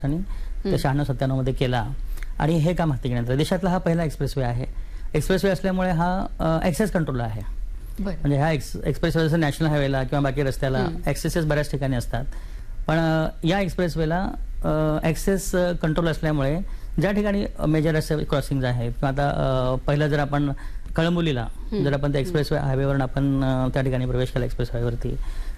आणि ते 96-97 मध्ये केला आणि हे काम हाती घेण्यात आलं. देशातला हा पहिला एक्सप्रेसवे आहे. एक्सप्रेसवे असल्यामुळे हा ॲक्सेस कंट्रोल आहे. म्हणजे ह्या एक्सप्रेसवे जसं नॅशनल हायवेला किंवा बाकी रस्त्याला ॲक्सेसेस बऱ्याच ठिकाणी असतात, पण या एक्सप्रेसवेला ॲक्सेस कंट्रोल असल्यामुळे ज्या ठिकाणी मेजर असे क्रॉसिंग्ज आहेत किंवा आता पहिलं जर आपण कळंबोलीला जर आपण त्या एक्सप्रेस हायवेवरून आपण त्या ठिकाणी प्रवेश केला एक्सप्रेस हायवेवरती